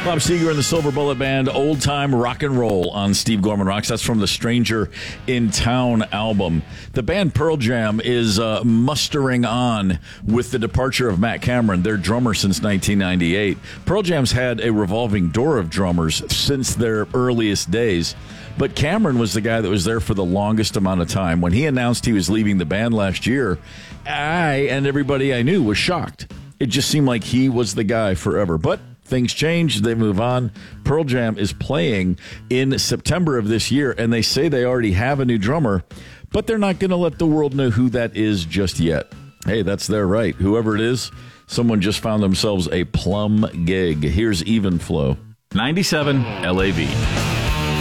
Bob Seger and the Silver Bullet Band, Old Time Rock and Roll on Steve Gorman Rocks. That's from the Stranger in Town album. The band Pearl Jam is mustering on with the departure of Matt Cameron, their drummer since 1998. Pearl Jam's had a revolving door of drummers since their earliest days, but Cameron was the guy that was there for the longest amount of time. When he announced he was leaving the band last year, I and everybody I knew was shocked. It just seemed like he was the guy forever. But things change. They move on. Pearl Jam is playing in September of this year, and they say they already have a new drummer, but they're not going to let the world know who that is just yet. Hey, that's their right. Whoever it is, someone just found themselves a plum gig. Here's Even Flow. 97 LAV.